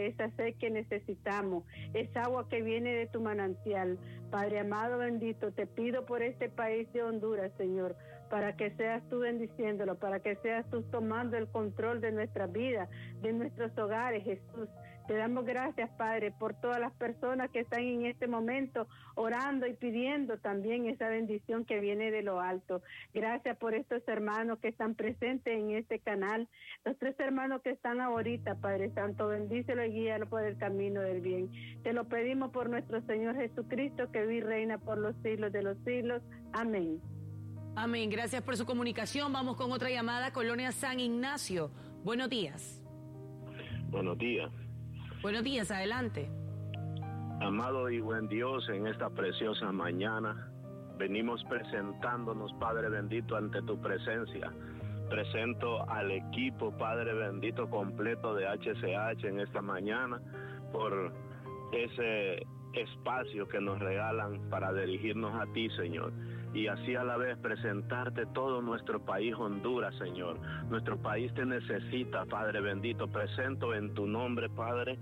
esa sed que necesitamos, esa agua que viene de tu manantial. Padre amado, bendito, te pido por este país de Honduras, Señor, para que seas tú bendiciéndolo, para que seas tú tomando el control de nuestra vida, de nuestros hogares, Jesús. Te damos gracias, Padre, por todas las personas que están en este momento orando y pidiendo también esa bendición que viene de lo alto. Gracias por estos hermanos que están presentes en este canal, los 3 hermanos que están ahorita, Padre Santo, bendícelo y guíalo por el camino del bien. Te lo pedimos por nuestro Señor Jesucristo, que vive y reina por los siglos de los siglos. Amén. Amén. Gracias por su comunicación. Vamos con otra llamada. Colonia San Ignacio. Buenos días. Buenos días. Buenos días, adelante. Amado y buen Dios, en esta preciosa mañana venimos presentándonos, Padre bendito, ante tu presencia. Presento al equipo, Padre bendito, completo de HCH en esta mañana por ese espacio que nos regalan para dirigirnos a ti, Señor, y así a la vez presentarte todo nuestro país, Honduras, Señor. Nuestro país te necesita, Padre bendito. Presento en tu nombre, Padre,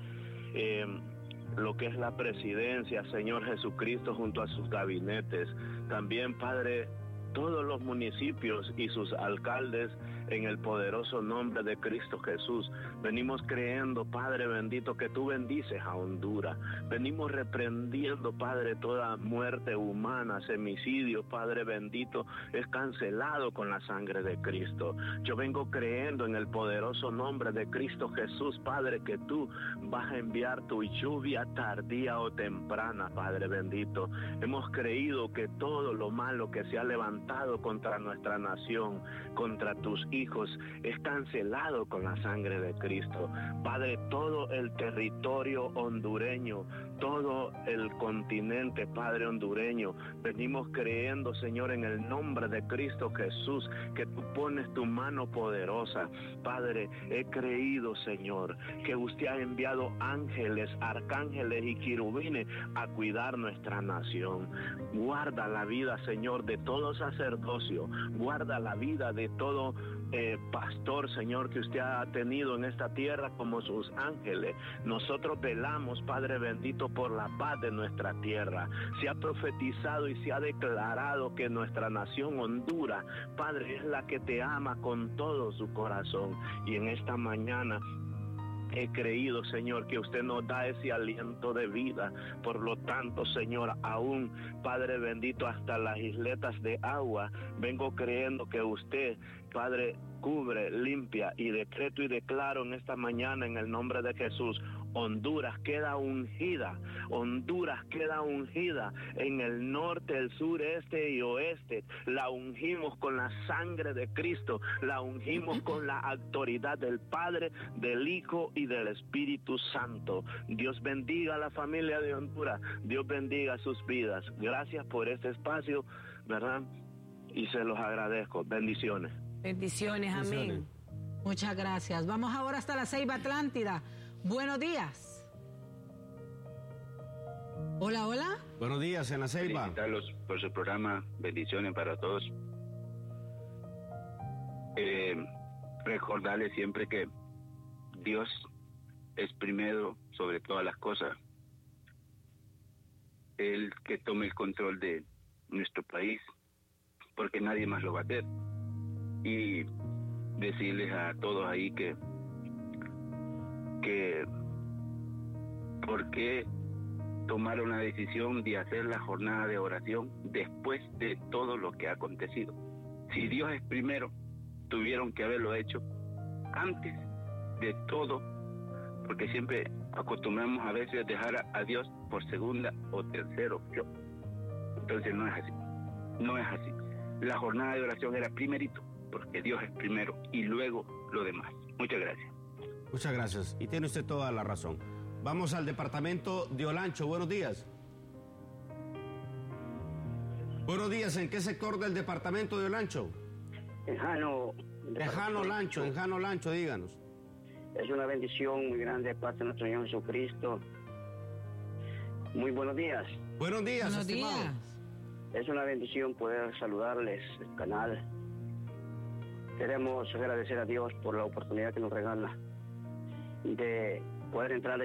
lo que es la presidencia, Señor Jesucristo, junto a sus gabinetes. También, Padre, todos los municipios y sus alcaldes, en el poderoso nombre de Cristo Jesús. Venimos creyendo, Padre bendito, que tú bendices a Honduras. Venimos reprendiendo, Padre, toda muerte humana, femicidio, Padre bendito, es cancelado con la sangre de Cristo. Yo vengo creyendo en el poderoso nombre de Cristo Jesús, Padre, que tú vas a enviar tu lluvia tardía o temprana, Padre bendito. Hemos creído que todo lo malo que se ha levantado contra nuestra nación, contra tus hijos, es cancelado con la sangre de Cristo. Padre, todo el territorio hondureño, todo el continente, Padre hondureño, venimos creyendo, Señor, en el nombre de Cristo Jesús, que tú pones tu mano poderosa. Padre, he creído, Señor, que usted ha enviado ángeles, arcángeles y querubines a cuidar nuestra nación. Guarda la vida, Señor, de todo sacerdocio, guarda la vida de todo pastor, Señor, que usted ha tenido en esta tierra como sus ángeles. Nosotros velamos, Padre bendito, por la paz de nuestra tierra. Se ha profetizado y se ha declarado que nuestra nación Honduras, Padre, es la que te ama con todo su corazón. Y en esta mañana he creído, Señor, que usted nos da ese aliento de vida. Por lo tanto, Señor, aún, Padre bendito, hasta las isletas de agua, vengo creyendo que usted, Padre, cubre, limpia, y decreto y declaro en esta mañana en el nombre de Jesús: Honduras queda ungida, Honduras queda ungida en el norte, el sur, este y oeste. La ungimos con la sangre de Cristo, la ungimos con la autoridad del Padre, del Hijo y del Espíritu Santo. Dios bendiga a la familia de Honduras, Dios bendiga sus vidas. Gracias por este espacio, ¿verdad? Y se los agradezco. Bendiciones. Bendiciones, amén. Muchas gracias. Vamos ahora hasta la Ceiba Atlántida. Buenos días. Hola, hola. Buenos días en la Ceiba. Felicitarlos por su programa. Bendiciones para todos. Recordarles siempre que Dios es primero sobre todas las cosas. Él que tome el control de nuestro país, porque nadie más lo va a hacer. Y decirles a todos ahí que por qué tomaron la decisión de hacer la jornada de oración después de todo lo que ha acontecido. Si Dios es primero, tuvieron que haberlo hecho antes de todo, porque siempre acostumbramos a veces dejar a Dios por segunda o tercera opción. Entonces no es así, no es así. La jornada de oración era primerito, porque Dios es primero y luego lo demás. Muchas gracias. Muchas gracias, y tiene usted toda la razón. Vamos al departamento de Olancho. Buenos días. Buenos días, ¿en qué sector del departamento de Olancho? En Jano Lancho, díganos. Es una bendición muy grande de parte de nuestro Señor Jesucristo. Muy buenos días. Buenos días, Buenos estimado. días. Es una bendición poder saludarles el canal. Queremos agradecer a Dios por la oportunidad que nos regala de poder entrar